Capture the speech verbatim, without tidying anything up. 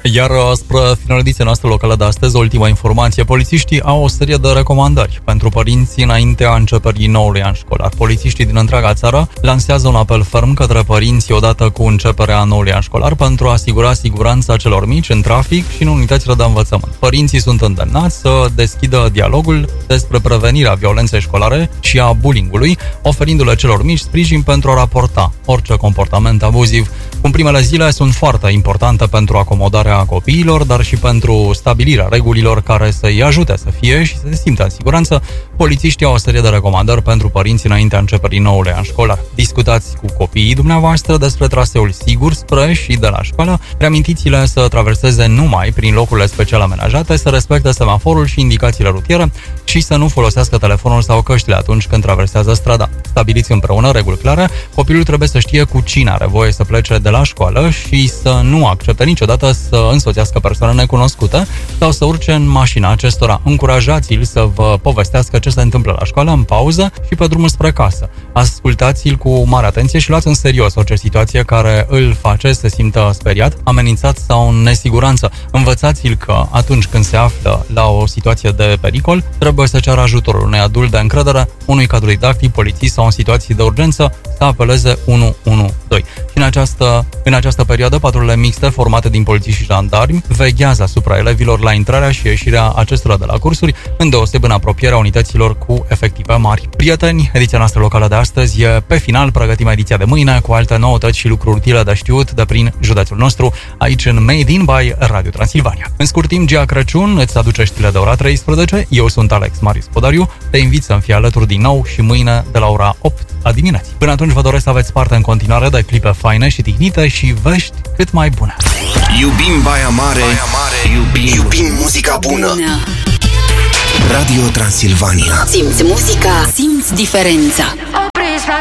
Iar spre finalul ediției noastre locală de astăzi, ultima informație, polițiștii au o serie de recomandări pentru părinți înaintea începerii noului an școlar. Polițiștii din întreaga țară lansează un apel ferm către părinți odată cu începerea noului an școlar pentru a asigura siguranța celor mici în trafic și în unitățile de învățământ. Părinții sunt îndemnați să deschidă dialogul despre prevenirea violenței școlare și a bullyingului, oferindu-le celor mici sprijin pentru a raporta orice comportament abuziv. Cum primele zile sunt foarte importante pentru acomodarea copiilor, dar și pentru stabilirea regulilor care să-i ajute să fie și să se simtă în siguranță, polițiștii au o serie de recomandări pentru părinți înaintea începerii noului an școlar. Discutați cu copiii dumneavoastră despre traseul sigur spre și de la școală, reamintiți-le să traverseze numai prin locurile special amenajate, să respecte semaforul și indicațiile rutiere și să nu folosească telefonul sau căștile atunci când traversează strada. Stabiliți împreună reguli clare, copilul trebuie să știe cu cine are voie să plece de la școală și să nu accepte niciodată să însoțească persoane necunoscute sau să urce în mașina acestora. Încurajați-l să vă povestească ce se întâmplă la școală, în pauză și pe drumul spre casă. Ascultați-l cu mare atenție și luați în serios orice situație care îl face să se simtă speriat, amenințat sau în nesiguranță. Învățați-l că atunci când se află la o situație de pericol, trebuie să ceară ajutorul unui adult de încredere, unui cadru didactic, polițist sau în situații de urgență să apeleze unu unu doi. Și în această, în această perioadă, patrulele mixte formate din polițiști și jandarmi veghează asupra elevilor la intrarea și ieșirea acestora de la cursuri, îndeoseb în apropierea unităților cu efective mari. Prieteni, ediția noastră locală de astăzi e pe final, pregătim ediția de mâine cu alte noutăți și lucruri utile de știut de prin județul nostru, aici în Made in by Radio Transilvania. În scurt timp, Gia Crăciun îți aduce știrile de ora treisprezece, eu sunt Alex Marius Podariu, te invit să-mi fii alături din nou și mâine de la ora opt a dimineții. Până atunci vă doresc să aveți parte în continuare de clipe faine și tihnite și vești cât mai bune. Iubim Baia Mare, Baia Mare. Iubim, iubim muzica bună. Radio Transilvania. Simți muzica, simți diferența.